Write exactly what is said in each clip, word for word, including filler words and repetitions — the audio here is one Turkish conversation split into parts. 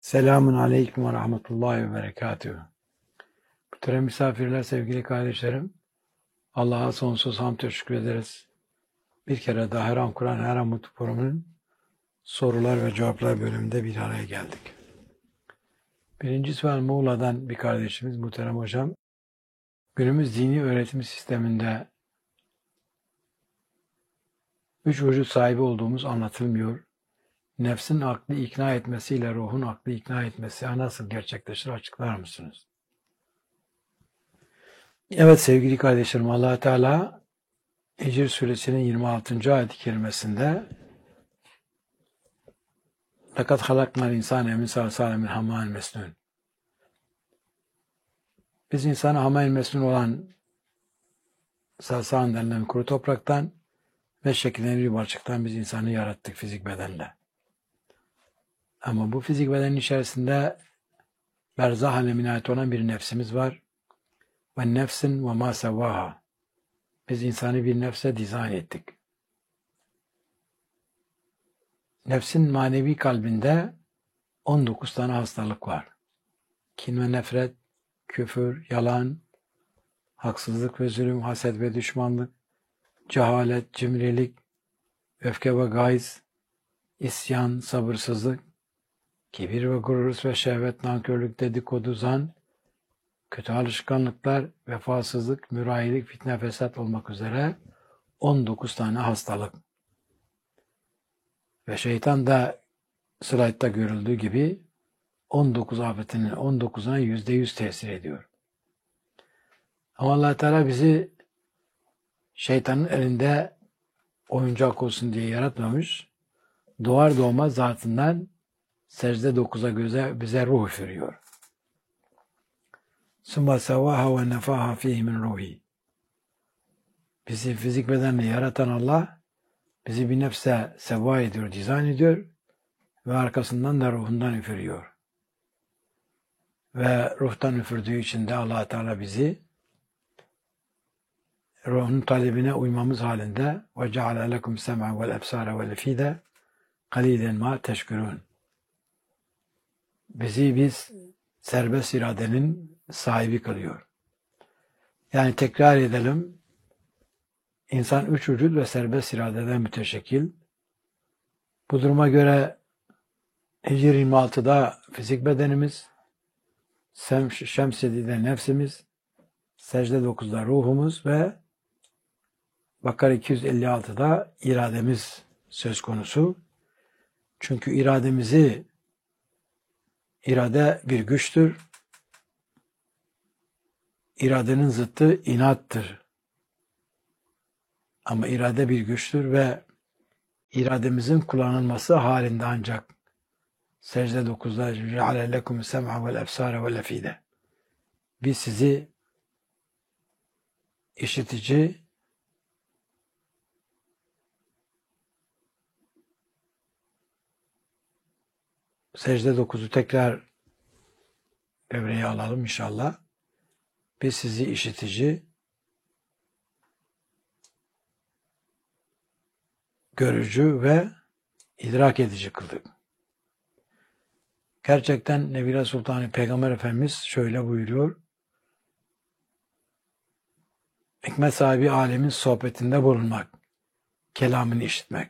Selamun Aleyküm ve Rahmetullahi ve Berekatühü. Muhterem misafirler, sevgili kardeşlerim, Allah'a sonsuz hamd ve şükür ederiz. Bir kere daha Her An Kur'an, Her An Mutlu Forumu'nun sorular ve cevaplar bölümünde bir araya geldik. Birinci sual Muğla'dan bir kardeşimiz, muhterem hocam. Günümüz dini öğretim sisteminde üç vücut sahibi olduğumuz anlatılmıyor. Nefsin aklı ikna etmesiyle ruhun aklı ikna etmesi nasıl gerçekleşir, açıklar mısınız? Evet sevgili kardeşlerim, Allah Teala Hicr suresinin yirmi altıncı ayet-i kerimesinde لَقَدْ خَلَقْنَا الْاِنْسَانَ مِنْ صَلْصَالٍ مِنْ حَمَّإٍ مَسْنُونٍ Biz insanı hamain mesnun olan salsağın denilen kuru topraktan ve şekillenen bir balçıktan biz insanı yarattık fizik bedenle. Ama bu fizik bedenin içerisinde berzah alemine ait olan bir nefsimiz var. Ve nefsin ve ma sevvaha. Biz insanı bir nefse dizayn ettik. Nefsin manevi kalbinde on dokuz tane hastalık var. Kin ve nefret, küfür, yalan, haksızlık ve zulüm, haset ve düşmanlık, cehalet, cimrilik, öfke ve gayz, isyan, sabırsızlık, kibir ve gurur ve şehvet, nankörlük, dedikodu, zan, kötü alışkanlıklar, vefasızlık, mürahilik, fitne, fesat olmak üzere on dokuz tane hastalık. Ve şeytan da slaytta görüldüğü gibi on dokuz afetinin on dokuzuna yüzde yüz tesir ediyor. Ama Allah Teala bizi şeytanın elinde oyuncak olsun diye yaratmamış. Doğar doğmaz zatından secde dokuza göze bize ruh üfürüyor. Summa sevaha ve nefaha fihi min ruhi. Bizi fizik bedenle yaratan Allah bizi bir nefse seva ediyor, dizayn ediyor ve arkasından da ruhundan üfürüyor. Ve ruhtan üfürdüğü için de Allah Teala bizi ruhun talebine uymamız halinde ve ceale lekum sem'a vel ebsara vel efide kaliden ma teşkürün. Bizi biz serbest iradenin sahibi kılıyor. Yani tekrar edelim. İnsan üç vücut ve serbest iradeden müteşekkil. Bu duruma göre Hicr yirmi altıda fizik bedenimiz, Şems yedide nefsimiz, secde dokuzda ruhumuz ve Bakara iki yüz elli altıda irademiz söz konusu. Çünkü irademizi, irade bir güçtür. İradenin zıttı inattır. Ama irade bir güçtür ve irademizin kullanılması halinde ancak secde dokuzda ceale lekum sem'a vel ebsara vel efide. Biz sizi işitici, secde dokuzu tekrar devreye alalım inşallah. Biz sizi işitici, görücü ve idrak edici kıldık. Gerçekten Nebile Sultanı Peygamber Efendimiz şöyle buyuruyor. Hikmet sahibi alemin sohbetinde bulunmak, kelamını işitmek.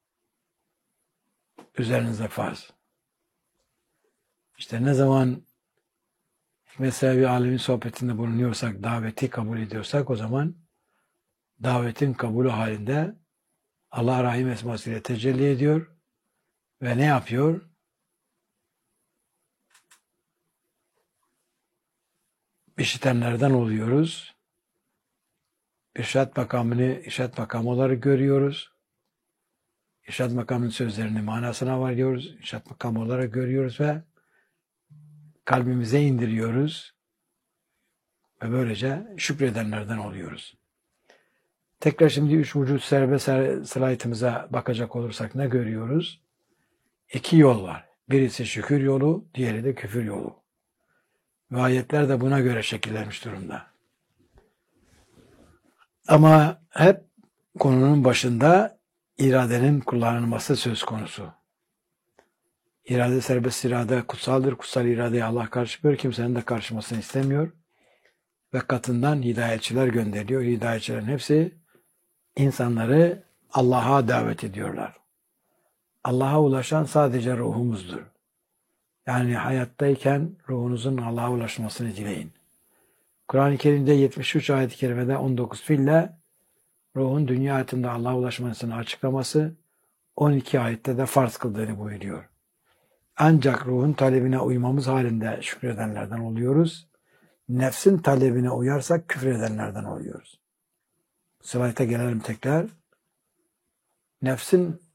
Üzerinize farz. İşte ne zaman hikmet sahibi alemin sohbetinde bulunuyorsak, daveti kabul ediyorsak o zaman davetin kabulü halinde Allah Rahim esmasıyla tecelli ediyor ve ne yapıyor? İşitenlerden oluyoruz. İrşad makamını irşad makamı olarak görüyoruz. İrşad makamının sözlerini manasına varıyoruz. İrşad makamı olarak görüyoruz ve kalbimize indiriyoruz. Ve böylece şükredenlerden oluyoruz. Tekrar şimdi üç vücut serbest slaytımıza bakacak olursak ne görüyoruz? İki yol var. Birisi şükür yolu, diğeri de küfür yolu. Ve ayetler de buna göre şekillenmiş durumda. Ama hep konunun başında iradenin kullanılması söz konusu. İrade, serbest irade kutsaldır. Kutsal iradeye Allah karışmıyor. Kimsenin de karışmasını istemiyor. Ve katından hidayetçiler gönderiliyor. Hidayetçilerin hepsi insanları Allah'a davet ediyorlar. Allah'a ulaşan sadece ruhumuzdur. Yani hayattayken ruhunuzun Allah'a ulaşmasını dileyin. Kur'an-ı Kerim'de yetmiş üç ayet-i kerimede on dokuz fiille ruhun dünya hayatında Allah'a ulaşmasını açıklaması, on iki ayette de farz kıldığını buyuruyor. Ancak ruhun talebine uymamız halinde şükredenlerden oluyoruz. Nefsin talebine uyarsak küfredenlerden oluyoruz. Slayta gelelim tekrar. Nefsin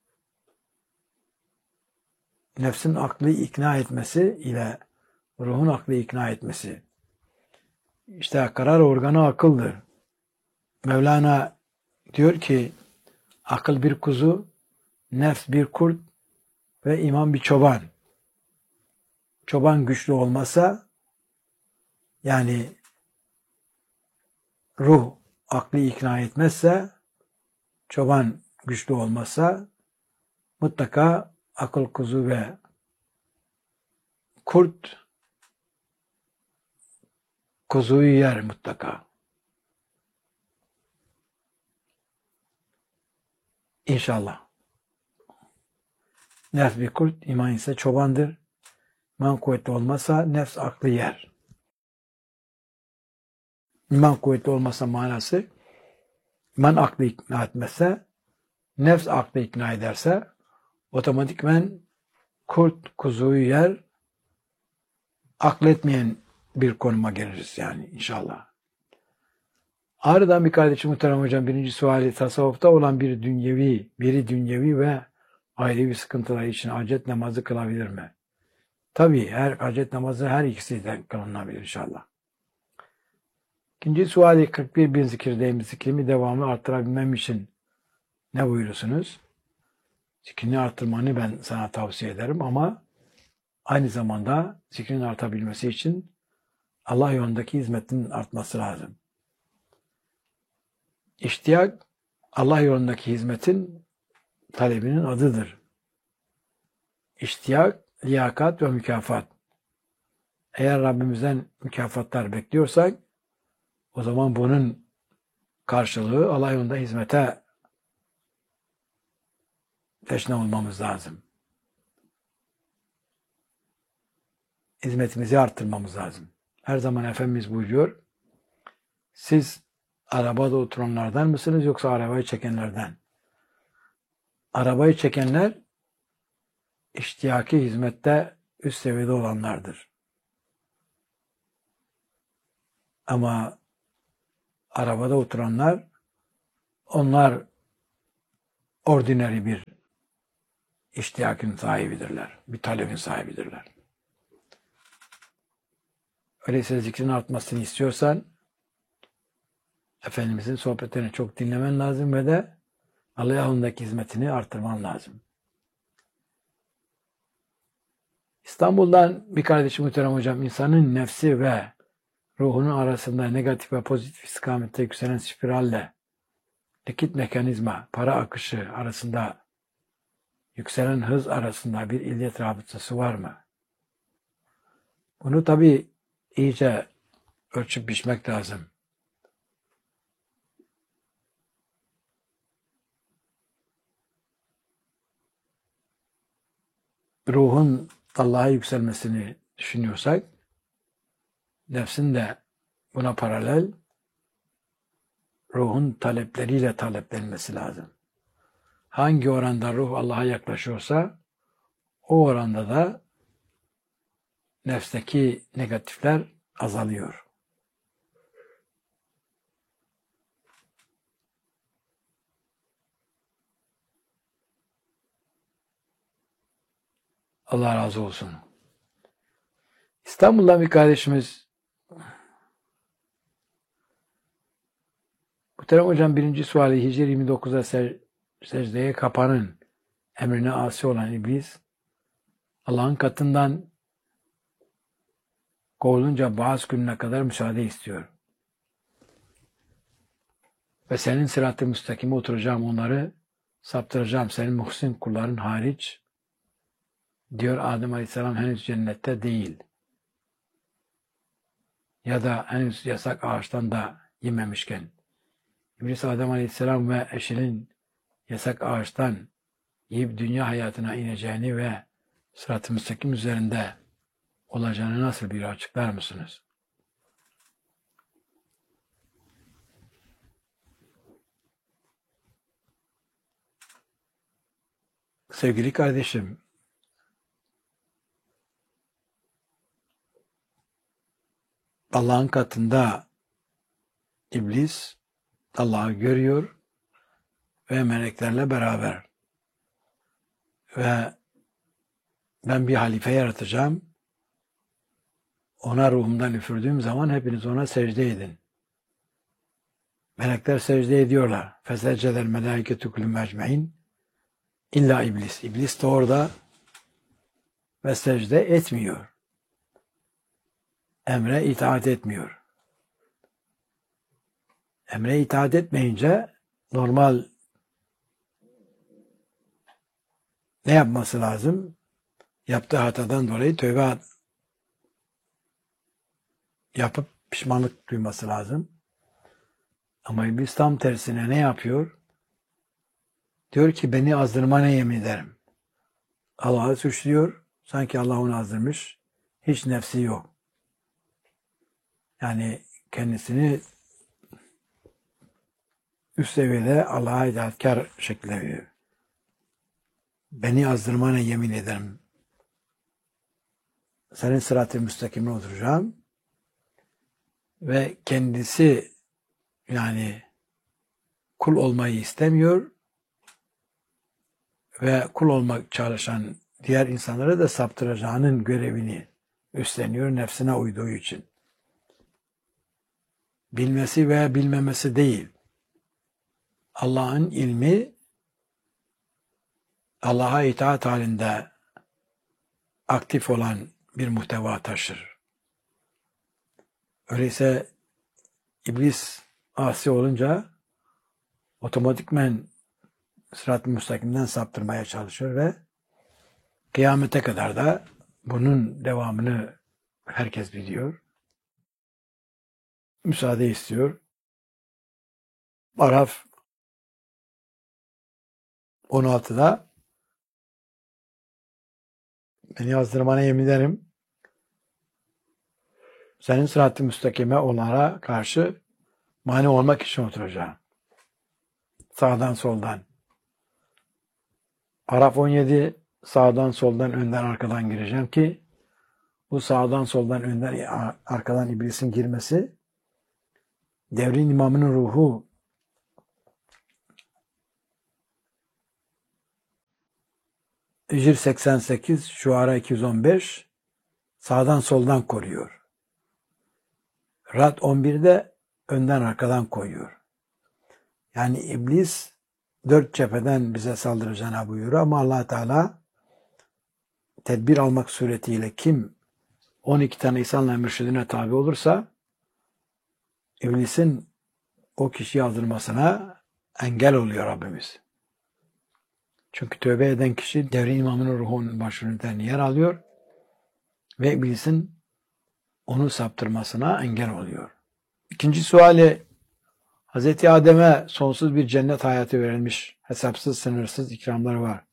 nefsin aklı ikna etmesi ile ruhun aklı ikna etmesi. İşte karar organı akıldır. Mevlana diyor ki akıl bir kuzu, nefs bir kurt ve iman bir çoban. Çoban güçlü olmasa, yani ruh aklı ikna etmezse, çoban güçlü olmazsa mutlaka akıl kuzu ve kurt kuzuyu yer mutlaka. İnşallah. Nefs bir kurt, iman ise çobandır. İman kuvvetli olmazsa nefs aklı yer. İman kuvvetli olmasa manası, iman aklı ikna etmezse, nefs aklı ikna ederse, otomatikmen kurt kuzuyu yer, akletmeyen bir konuma geliriz yani inşallah. Ağrı'dan bir kardeşim muhterem hocam, birinci suali tasavvufta olan bir dünyevi, biri dünyevi ve ailevi sıkıntılar için hacet namazı kılabilir mi? Tabii her hacet namazı her ikisi de kılınabilir inşallah. İkinci suali kırk bir bin zikirdeyim. Zikrimi devamlı arttırabilmem için ne buyurursunuz? Zikrini arttırmanı ben sana tavsiye ederim ama aynı zamanda zikrin artabilmesi için Allah yolundaki hizmetin artması lazım. İştiyak, Allah yolundaki hizmetin talebinin adıdır. İştiyak, liyakat ve mükafat. Eğer Rabbimizden mükafatlar bekliyorsak, o zaman bunun karşılığı Allah yolunda hizmete teşne olmamız lazım. Hizmetimizi arttırmamız lazım. Her zaman Efendimiz buyuruyor, siz arabada oturanlardan mısınız yoksa arabayı çekenlerden? Arabayı çekenler iştiyaki hizmette üst seviyede olanlardır. Ama arabada oturanlar, onlar ordinary bir iştiyakın sahibidirler. Bir talebin sahibidirler. Öyleyse zikrin artmasını istiyorsan Efendimizin sohbetlerini çok dinlemen lazım ve de Allah yolundaki hizmetini artırman lazım. İstanbul'dan bir kardeşim muhterem hocam, insanın nefsi ve ruhunun arasında negatif ve pozitif istikamette yükselen spiralle likit mekanizma, para akışı arasında yükselen hız arasında bir illet rabıtası var mı? Bunu tabii iyice ölçüp biçmek lazım. Ruhun Allah'a yükselmesini düşünüyorsak, nefsin de buna paralel ruhun talepleriyle taleplenmesi lazım. Hangi oranda ruh Allah'a yaklaşıyorsa, o oranda da nefsteki negatifler azalıyor. Allah razı olsun. İstanbul'dan bir kardeşimiz, muhterem hocam, birinci suali Hicri yirmi dokuzda secdeye kapanın emrine asi olan iblis, Allah'ın katından kovulunca bazı gününe kadar müsaade istiyor. Ve senin sırat-ı müstakime oturacağım, onları saptıracağım, senin muhsin kulların hariç Diyor Adem Aleyhisselam henüz cennette değil. Ya da henüz yasak ağaçtan da yememişken. İblis Adem Aleyhisselam ve eşinin yasak ağaçtan yiyip dünya hayatına ineceğini ve sırat-ı müstakim üzerinde olacağını nasıl bir açıklar mısınız? Sevgili kardeşim, Allah'ın katında iblis Allah'ı görüyor ve meleklerle beraber ve ben bir halife yaratacağım. Ona ruhumdan üfürdüğüm zaman hepiniz ona secde edin. Melekler secde ediyorlar. Fesecedel melâiketu kullûhum ecmaîn İlla iblis. İblis de orada ve secde etmiyor. Emre itaat etmiyor. Emre itaat etmeyince normal ne yapması lazım? Yaptığı hatadan dolayı tövbe yapıp pişmanlık duyması lazım. Ama iblis tam tersine ne yapıyor? Diyor ki beni azdırmana yemin ederim. Allah'ı suçluyor. Sanki Allah onu azdırmış. Hiç nefsi yok. Yani kendisini üst seviyede Allah'a itaatkar şekilde veriyor. Beni azdırmana yemin ederim. Senin sırat-ı müstakime oturacağım. Ve kendisi yani kul olmayı istemiyor ve kul olmak çalışan diğer insanları da saptıracağının görevini üstleniyor nefsine uyduğu için. Bilmesi veya bilmemesi değil. Allah'ın ilmi Allah'a itaat halinde aktif olan bir muhteva taşır. Öyleyse iblis asi olunca otomatikmen sırat-ı müstakimden saptırmaya çalışıyor ve kıyamete kadar da bunun devamını herkes biliyor. Müsaade istiyor. Araf on altıda beni yazdırmana yemin ederim. Senin sırat-ı müstakime onlara karşı mani olmak için oturacağım. Sağdan soldan. Araf on yedi sağdan soldan önden arkadan gireceğim ki bu sağdan soldan önden arkadan iblisin girmesi devrin imamının ruhu Hicr seksen sekiz, Şuara iki yüz on beş sağdan soldan koruyor. Rad on birde önden arkadan koyuyor. Yani iblis dört cepheden bize saldıracağına buyuruyor ama Allah Teala tedbir almak suretiyle kim on iki tane insanla mürşidine tabi olursa iblisin o kişiyi aldırmasına engel oluyor Rabbimiz. Çünkü tövbe eden kişi devrin imamının ruhunun başörtüsünden yer alıyor ve iblisin onu saptırmasına engel oluyor. İkinci suali, Hazreti Adem'e sonsuz bir cennet hayatı verilmiş, hesapsız sınırsız ikramlar var.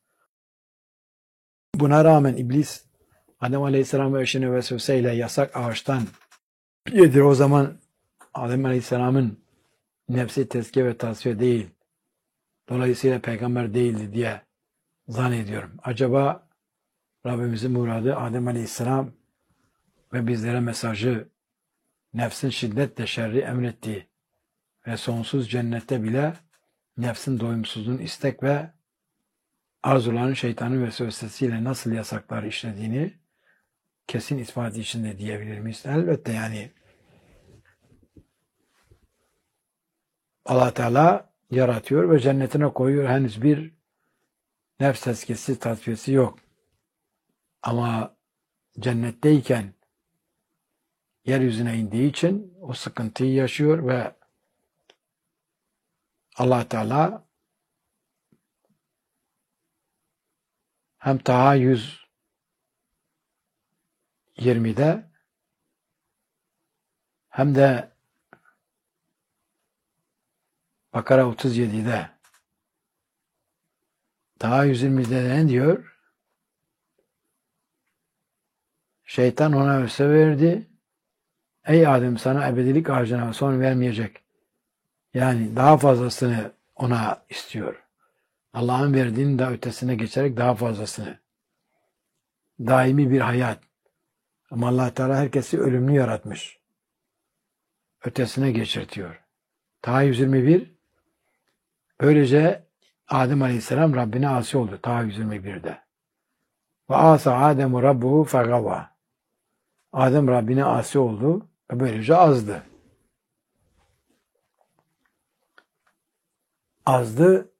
Buna rağmen iblis Adem Aleyhisselam ve eşine vesveseyle yasak ağaçtan yedir. O zaman Adem Aleyhisselam'ın nefsi tezkiye ve tasfiye değil. Dolayısıyla peygamber değildi diye zannediyorum. Acaba Rabbimizin muradı Adem Aleyhisselam ve bizlere mesajı nefsin şiddetle şerri emrettiği ve sonsuz cennette bile nefsin doyumsuzluğun istek ve arzuların şeytanın vesvesesiyle nasıl yasaklar işlediğini kesin ispatı içinde diyebilir miyiz? Elbette yani Allah Teala yaratıyor ve cennetine koyuyor. Henüz bir nefs tezkiyesi, tasfiyesi yok. Ama cennetteyken yeryüzüne indiği için o sıkıntıyı yaşıyor ve Allah Teala hem Taha yüz yirmide hem de Bakara otuz yedide daha yüz yirmide ne diyor? Şeytan ona öse verdi. Ey Adem, sana ebedilik ağacına son vermeyecek. Yani daha fazlasını ona istiyor. Allah'ın verdiğinin de ötesine geçerek daha fazlasını. Daimi bir hayat. Ama Allah Teala herkesi ölümlü yaratmış. Ötesine geçirtiyor. Ta yüz yirmi bir böylece Adem Aleyhisselam Rabbine asi oldu. Ta yüz yirmi birde. Ve asa Ademu Rabbuhu fegava. Adem Rabbine asi oldu ve böylece azdı. Azdı.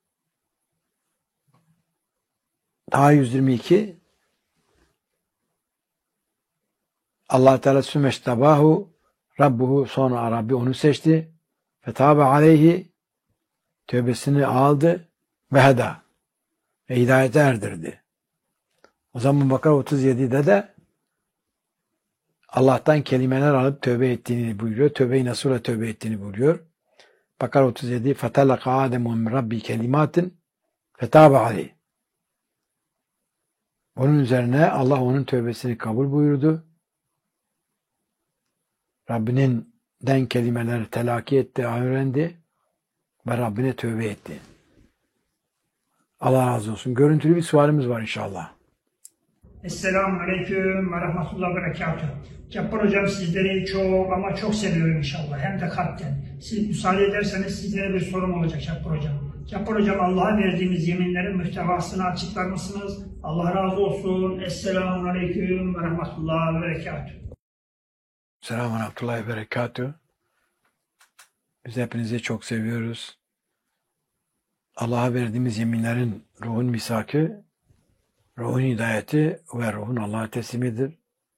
Ta yüz yirmi iki Allah Teala sümeştabahu Rabbuhu, sonra Rabbi onu seçti. Fetabe aleyhi, tövbesini aldı ve heda, ve hidayete erdirdi. O zaman Bakara otuz yedide de Allah'tan kelimeler alıp tövbe ettiğini buyuruyor. Tövbe-i nasuhla tövbe ettiğini buyuruyor. Bakara otuz yedi Fetalaka Ademu min Rabbi kelimatin fetabe aleyh. Bunun üzerine Allah onun tövbesini kabul buyurdu. Rabbinin den kelimeleri telakki etti, öğrendi ve Rabbine tövbe etti. Allah razı olsun. Görüntülü bir sualimiz var inşallah. Esselamu Aleyküm ve Rahmetullah ve Berekatuhu. Cabbar Hocam, sizleri çok ama çok seviyorum inşallah. Hem de kalpten. Siz müsaade ederseniz sizlere bir sorum olacak Cabbar Hocam. Cabbar Hocam, Allah'a verdiğimiz yeminlerin mühtevasını açıklar mısınız? Allah razı olsun. Esselamu Aleyküm ve Rahmetullah ve Berekatuhu. Selamun Aleyküm ve Berekatuhu. Biz hepinizi çok seviyoruz. Allah'a verdiğimiz yeminlerin ruhun misakı, ruhun hidayeti ve ruhun Allah'a teslimidir.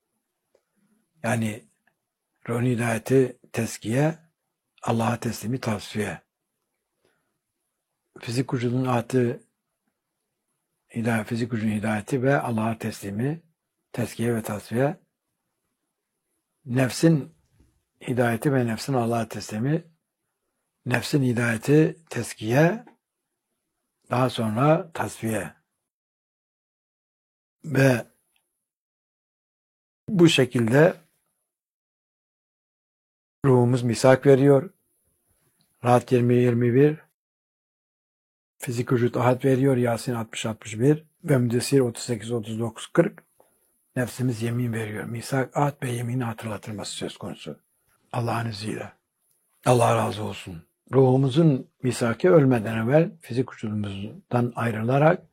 Yani ruhun hidayeti teskiye, Allah'a teslimi tavsiye. Fizik vücudun atı hidayet, fizik vücudun hidayeti ve Allah'a teslimi, teskiye ve tavsiye. Nefsin hidayeti ve nefsin Allah'a teslimi, nefsin hidayeti teskiye, daha sonra tasfiye. Ve bu şekilde ruhumuz misak veriyor. Rahat yirmi yirmi bir, fizik vücut ahad veriyor. Yasin altmış altmış bir ve Müddessir otuz sekiz otuz dokuz kırk. Nefsimiz yemin veriyor. Misak, ahd ve yemini hatırlatılması söz konusu. Allah'ın izniyle. Allah razı olsun. Ruhumuzun misaki ölmeden evvel fizik vücudumuzdan ayrılarak